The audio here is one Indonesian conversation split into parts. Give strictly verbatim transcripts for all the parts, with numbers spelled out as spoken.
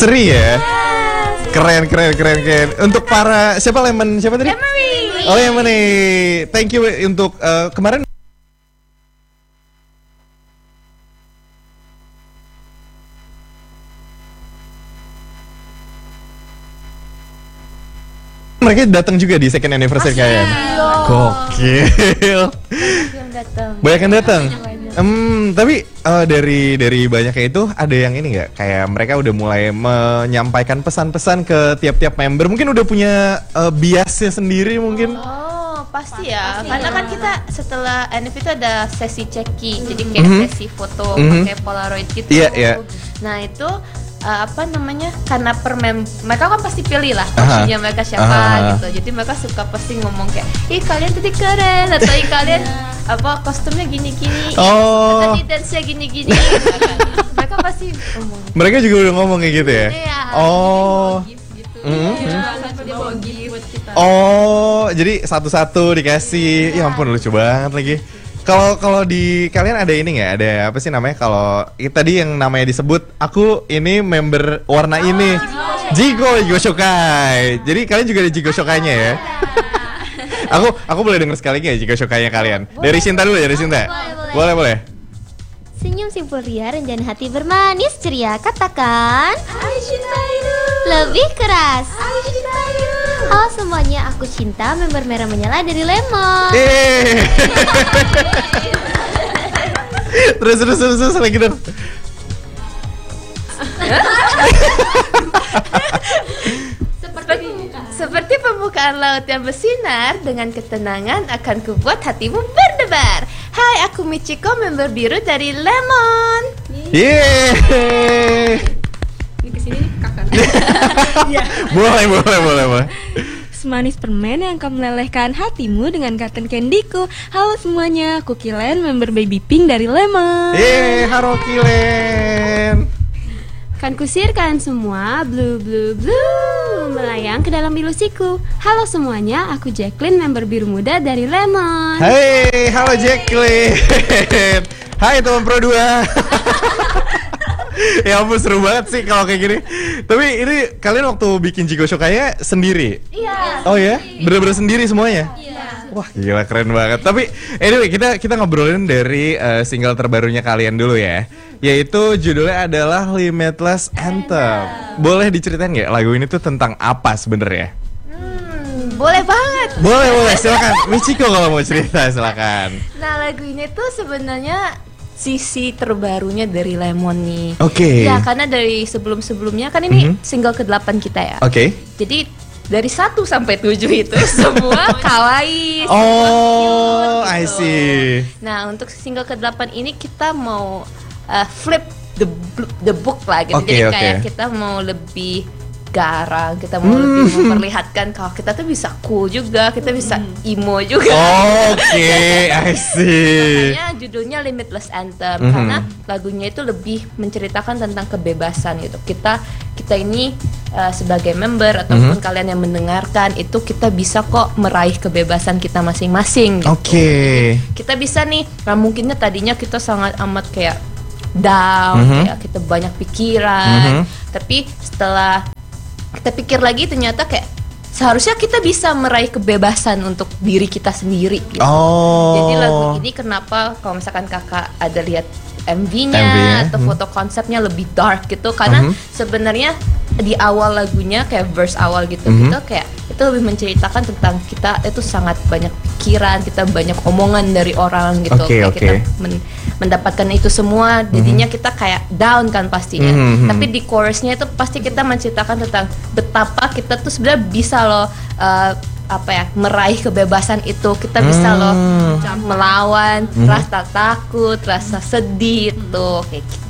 Seri ya? Keren, keren, keren, keren. Untuk para, siapa Lemon, siapa tadi? Lemonade. Oh Lemonade. Thank you untuk uh, kemarin. Mereka datang juga di second anniversary kalian. Gokil. Banyak yang datang. Hmm, tapi uh, dari dari banyaknya itu ada yang ini nggak? Kayak mereka udah mulai menyampaikan pesan-pesan ke tiap-tiap member. Mungkin udah punya uh, biasnya sendiri mungkin. Oh, pasti ya. Pasti Karena ya. kan kita setelah N F itu ada sesi ceki, mm. jadi kayak mm-hmm. sesi foto mm-hmm. pakai Polaroid gitu. Iya, yeah, iya. Yeah. Nah, itu Uh, apa namanya, karena per mem mereka kan pasti pilih lah kostumnya mereka siapa Aha. gitu, jadi mereka suka pasti ngomong kayak ih kalian tadi keren atau ih kalian apa kostumnya gini-gini oh. tadi dance-nya gini-gini gitu kan. Mereka pasti ngomong, mereka juga udah ngomong kayak gitu ya, ya oh gitu. mm-hmm. Dia bawa gift buat kita. Oh jadi satu-satu dikasih, ya ampun lucu banget lagi. Kalau kalau di kalian ada ini nggak? Ada apa sih namanya? Kalau tadi yang namanya disebut, aku ini member warna oh, ini, Jigo Jigo Shokai. Jadi kalian juga ada Jigo Shokainya ya? aku aku boleh denger sekali nggak Jigo Shokainya kalian? Boleh. Dari Sinta dulu ya, dari Sinta. Boleh boleh. boleh, boleh. Senyum simpul ria, rencana hati bermanis ceria. Katakan lebih keras. Halo semuanya, aku Cinta, member merah menyala dari Lemon. Eh. terus terus terus terus lagi dong. Seperti, seperti pembukaan laut yang bersinar, dengan ketenangan akan kubuat hatimu berdebar. Hai, aku Michiko, member biru dari Lemon. Yeay. Ini kesini kakak. Boleh boleh boleh boleh. Semanis permen yang akan melelehkan hatimu dengan cotton candyku. Halo semuanya, aku Kilen, member Baby Pink dari Lemon. Yeay, halo Kilen. Kan kusir kalian semua, blue blue blue, melayang ke dalam ilusiku. Halo semuanya, aku Jacqueline, member biru muda dari Lemon. Hai, halo Jacqueline. Hai teman Pro dua. Ya ampun seru banget sih kalau kayak gini. Tapi ini kalian waktu bikin Jigo Shokainya sendiri? Iya. Oh ya? Bener-bener sendiri semuanya? Iya. Wah gila keren banget. Tapi anyway kita kita ngobrolin dari uh, single terbarunya kalian dulu ya. Yaitu judulnya adalah Limitless Anthem. Boleh diceritain nggak lagu ini tuh tentang apa sebenarnya? Hmm, boleh banget. Boleh boleh silakan. Michiko kalau mau cerita silakan. Nah lagu ini tuh sebenarnya sisi terbarunya dari Lemon nih. Oke. Okay. Ya karena dari sebelum-sebelumnya kan ini mm-hmm. single kedelapan kita ya. Oke. Okay. Jadi dari satu sampai tujuh itu semua kawaii. Oh, I see. Nah untuk single kedelapan ini kita mau uh, flip the the book lah gitu. Okay, Jadi okay. kayak kita mau lebih garang, kita mau hmm. lebih memperlihatkan kalau kita tuh bisa cool juga, kita bisa emo juga. Oke, okay, I see. Makanya judulnya Limitless Anthem mm-hmm. karena lagunya itu lebih menceritakan tentang kebebasan gitu. Kita kita ini uh, sebagai member ataupun mm-hmm. kalian yang mendengarkan itu kita bisa kok meraih kebebasan kita masing-masing gitu. Oke. Okay. Kita bisa nih, nah mungkinnya tadinya kita sangat amat kayak down, mm-hmm. kayak kita banyak pikiran, mm-hmm. tapi setelah kita pikir lagi ternyata kayak seharusnya kita bisa meraih kebebasan untuk diri kita sendiri gitu. Oh. Jadi lagu ini kenapa kalau misalkan kakak ada lihat M V-nya, M V-nya atau hmm. foto konsepnya lebih dark gitu karena uh-huh. sebenarnya di awal lagunya kayak verse awal gitu uh-huh. gitu kayak itu lebih menceritakan tentang kita itu sangat banyak pikiran, kita banyak omongan dari orang gitu, okay, kayak okay. kita men- mendapatkan itu semua, jadinya uh-huh. kita kayak down kan pastinya. Uh-huh. Tapi di chorusnya itu pasti kita menceritakan tentang betapa kita tuh sebenarnya bisa loh uh, apa ya meraih kebebasan itu, kita bisa hmm. loh melawan hmm. rasa takut, rasa sedih itu kayak gitu.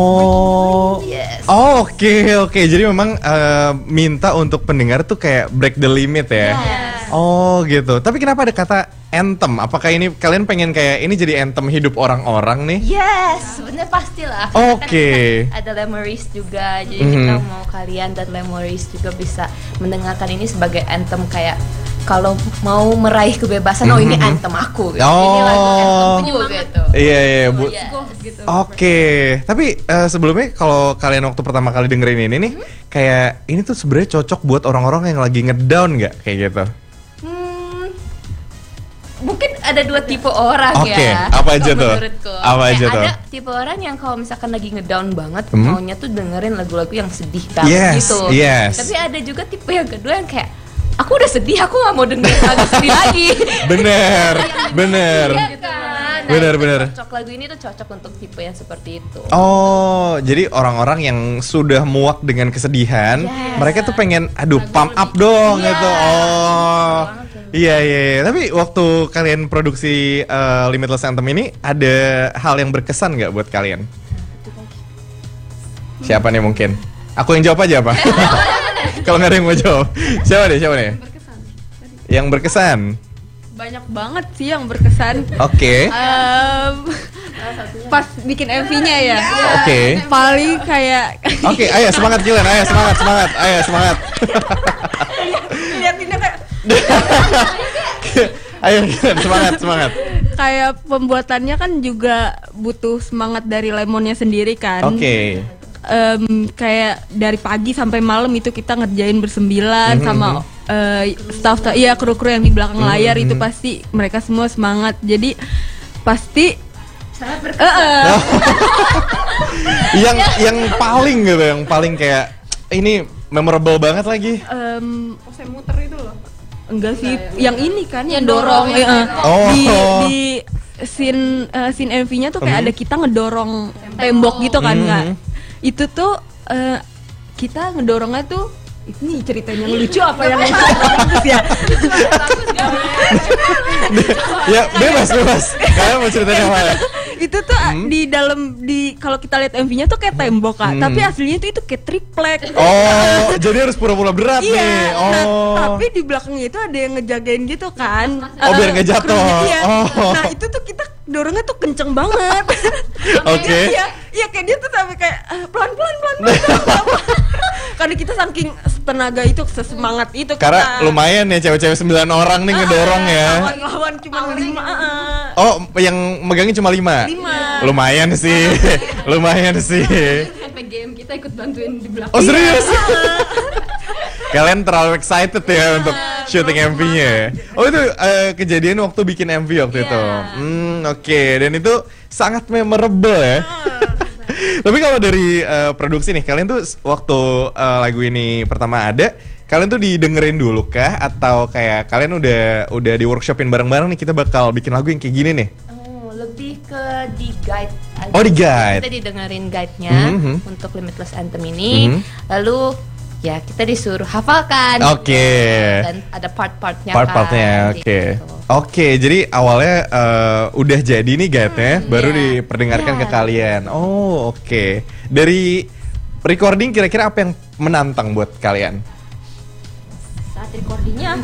Oh, yes. oh oke okay, oke. Okay. Jadi memang uh, minta untuk pendengar tuh kayak break the limit ya. Yes. Oh gitu. Tapi kenapa ada kata anthem? Apakah ini kalian pengen kayak ini jadi anthem hidup orang-orang nih? Yes, sebenarnya pastilah. Oke. Okay. Kan ada Lemories juga, jadi mm-hmm. kita mau kalian dan Lemories juga bisa mendengarkan ini sebagai anthem kayak kalau mau meraih kebebasan, oh ini anthem aku, gitu. Oh. Ini lagu anthemku gitu. Iya iya bu. Yes. Oke, tapi eh, sebelumnya kalau kalian waktu pertama kali dengerin ini nih, kayak ini tuh sebenarnya cocok buat orang-orang yang lagi ngedown nggak kayak gitu? Hmm, mungkin ada dua tipe orang Oke, ya. apa aja kalau tuh? menurutku. Apa Kayak aja tuh? Ada tipe orang yang kalau misalkan lagi ngedown banget, Hmm? maunya tuh dengerin lagu-lagu yang sedih banget Yes, gitu. yes. Tapi ada juga tipe yang kedua yang kayak, aku udah sedih, aku nggak mau dengerin lagu sedih lagi. Bener, bener. Iya kan? Nah, Bener, itu bener. Cocok, lagu ini tuh cocok untuk tipe yang seperti itu. Oh, jadi orang-orang yang sudah muak dengan kesedihan, Yes. mereka tuh pengen, aduh, pump up dong Iya. gitu. Oh, iya iya. iya. Tapi waktu kalian produksi eh, Limitless Anthem ini, ada hal yang berkesan nggak buat kalian? Siapa nih mungkin? Aku yang jawab aja apa? Kalau nggak ada yang mau jawab, siapa deh? Siapa nih? Yang berkesan. Banyak banget sih yang berkesan. Oke. Em, pas bikin M V-nya ya. Oke. Paling kayak Oke, ayo semangat Gilan, ayo semangat, semangat, ayo semangat. liatinnya kayak Ayo Gilan, semangat, semangat. kayak pembuatannya kan juga butuh semangat dari Lemonnya sendiri kan. Oke. Em, kayak dari pagi sampai malam itu kita ngerjain bersembilan Mhm. sama eh, staff, iya kru-kru yang di belakang Mhm. layar itu pasti mereka semua semangat. Jadi pasti Sangat eh, eh, yang yang paling gitu, yang paling kayak ini memorable banget lagi. em, enggak sih, yang ini kan yang, Yang dorong, dorong, eh, eh. Oh. di di scene eh, scene M V-nya tuh kayak Mhm. ada kita ngedorong tembok gitu kan, Mhm. Kak. Itu tuh eh, kita ngedorongnya tuh ini ceritanya yang lucu apa yang bagus ya? Ya bebas bebas. Kalian mau ceritain apa ya? Itu tuh di dalam di kalau kita lihat M V-nya tuh kayak tembok, Kak. Hmm. Tapi aslinya itu itu kayak triplek. Oh, jadi harus pura-pura berat Iya, nih. Oh. nah, tapi di belakangnya itu ada yang ngejagain gitu kan. Oh, biar Eh, nggak jatuh. krunya, iya. Oh. Nah itu tuh kita dorongnya tuh kenceng banget. Oke. Iya, iya kayak dia tuh sampai kayak eh, pelan-pelan pelan-pelan. Karena kita saking tenaga itu, sesemangat itu Karena kita. lumayan ya cewek-cewek sembilan orang nih ngedorong ya. Lawan-lawan cuma lima. eh. Oh, yang megangin cuma lima. Lima. Lumayan sih. Lumayan sih. Sampai G M kita ikut bantuin di belakang. Oh, serius? Kalian terlalu excited ya untuk syuting M V-nya ya? Oh itu eh, kejadian waktu bikin M V waktu itu. Hmm oke, dan itu sangat memorable ya. Tapi kalau dari eh, produksi nih, kalian tuh s- waktu eh, lagu ini pertama ada, kalian tuh didengerin dulu kah? Atau kayak kalian udah udah di workshopin bareng-bareng nih, kita bakal bikin lagu yang kayak gini nih? Oh, lebih ke di guide aja. Oh, di guide. Kita didengerin guide-nya Mhm. untuk Limitless Anthem ini. Mhm. Lalu ya kita disuruh hafalkan. Oke. Dan ada part-partnya Part-partnya, kan, oke. gitu. Oke, jadi awalnya eh, udah jadi nih guide-nya, baru iya. diperdengarkan ke Iya. kalian. Oh, oke. Dari recording kira-kira apa yang menantang buat kalian? Saat recordingnya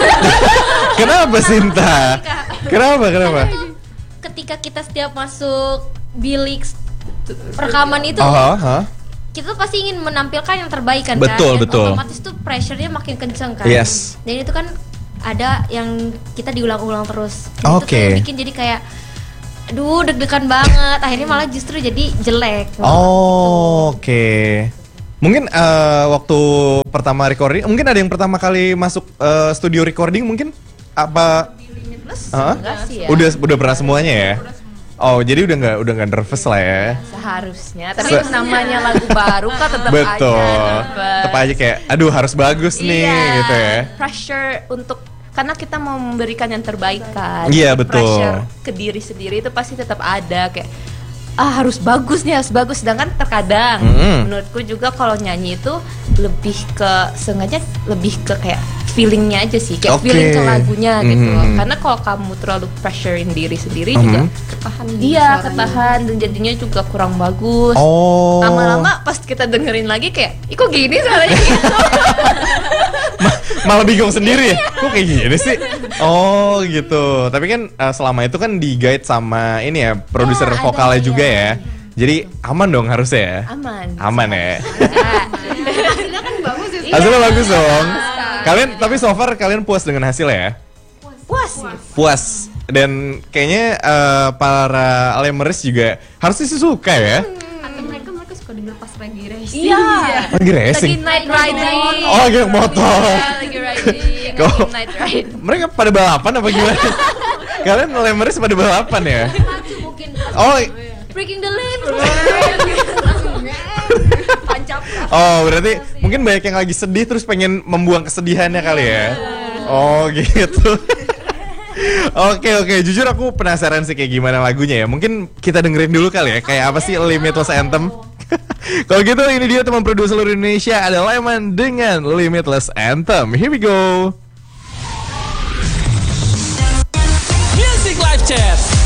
Kenapa Sinta? Kenapa? Kenapa? Ketika kita setiap masuk bilik rekaman itu, Oh, hah? kita tuh pasti ingin menampilkan yang terbaik kan. Betul, kan? Dan betul. otomatis tuh pressure-nya makin kenceng kan. Yes. Dan itu kan ada yang kita diulang-ulang terus. Oke. Itu tuh bikin jadi kayak aduh deg-degan banget. Akhirnya malah justru jadi jelek. Oh, oke. Mungkin eh, waktu pertama recording, mungkin ada yang pertama kali masuk eh, studio recording mungkin apa? Limitless Hah? enggak sih ya. Udah udah pernah semuanya ya? Oh, jadi udah nggak udah nggak nervous lah ya? Seharusnya, tapi Se- namanya lagu baru kan tetap Betul. aja nervous. Tetap aja kayak, aduh harus bagus nih Iya, gitu ya. pressure untuk karena kita mau memberikan yang terbaik kan. Iya, betul. Pressure ke diri sendiri itu pasti tetap ada kayak ah harus bagus nih, harus bagus. Sedangkan terkadang Mm. menurutku juga kalau nyanyi itu lebih ke sengaja lebih ke kayak feelingnya aja sih, kayak Oke. feeling ke lagunya gitu. Mhm. Karena kalau kamu terlalu pressurein diri sendiri Mhm. juga Ketahan iya suaranya. ketahan dan jadinya juga kurang bagus. Oh. Lama-lama pas kita dengerin lagi kayak, ih kok gini suaranya gitu. Malah bingung sendiri ya. Kok kayak gini sih? Oh gitu. Tapi kan eh, selama itu kan di guide sama ini ya produser Ya, ada, vokalnya iya. juga ya. Jadi aman dong harusnya ya. Aman. Aman ya. Iya. Hasilnya kan bagus ya. Hasilnya bagus dong. Kalian tapi so far kalian puas dengan hasilnya ya? Puas. Puas. Dan kayaknya eh, para lemers juga harusnya sih suka ya. Atau mereka mereka suka denger pas lagi racing. Iya. Lagi Lagi racing. night riding. Oh, lagi naik motor. Iya, lagi riding. Kok- Lagi night ride. Mereka pada balapan apa gimana? Kalian lemers pada balapan ya? Mungkin Oh, breaking the limit. Tancap. oh berarti mungkin banyak yang lagi sedih terus pengen membuang kesedihannya kali ya? Oh gitu. Oke oke, jujur aku penasaran sih kayak gimana lagunya ya. Mungkin kita dengerin dulu kali ya, kayak apa sih Limitless Anthem. Kalau gitu ini dia teman produser seluruh Indonesia, ada Lemon dengan Limitless Anthem. Here we go. Music Live Chat.